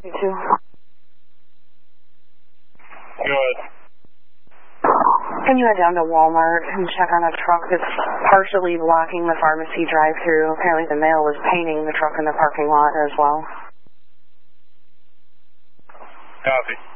You too. Go ahead. Can you head down to Walmart and check on a truck that's partially blocking the pharmacy drive-thru? Apparently the mail was painting the truck in the parking lot as well. Copy.